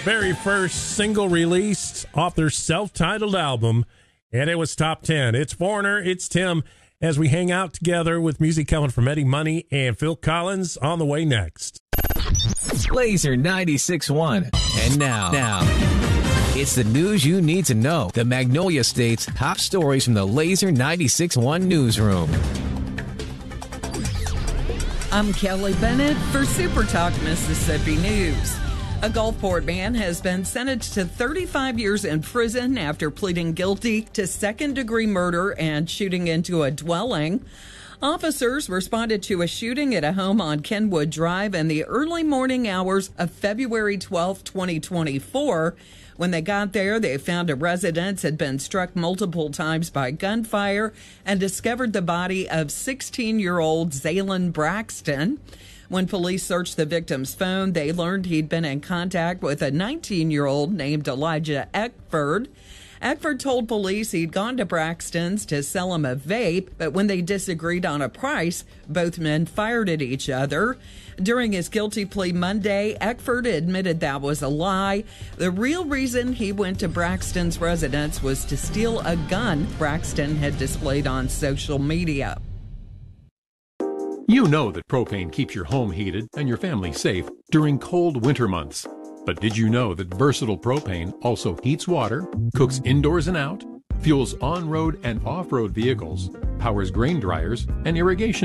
Very first single released off their self-titled album, and it was top 10. It's Foreigner, it's Tim, as we hang out together with music coming from Eddie Money and Phil Collins on the way next. Laser 96.1. And now, it's the news you need to know. The Magnolia State's top stories from the Laser 96.1 newsroom. I'm Kelly Bennett for Super Talk Mississippi News. A Gulfport man has been sentenced to 35 years in prison after pleading guilty to second-degree murder and shooting into a dwelling. Officers responded to a shooting at a home on Kenwood Drive in the early morning hours of February 12, 2024. When they got there, they found a residence had been struck multiple times by gunfire and discovered the body of 16-year-old Zaylen Braxton. When police searched the victim's phone, they learned he'd been in contact with a 19-year-old named Elijah Eckford. Eckford told police he'd gone to Braxton's to sell him a vape, but when they disagreed on a price, both men fired at each other. During his guilty plea Monday, Eckford admitted that was a lie. The real reason he went to Braxton's residence was to steal a gun Braxton had displayed on social media. You know that propane keeps your home heated and your family safe during cold winter months. But did you know that Versatile Propane also heats water, cooks indoors and out, fuels on-road and off-road vehicles, powers grain dryers, and irrigation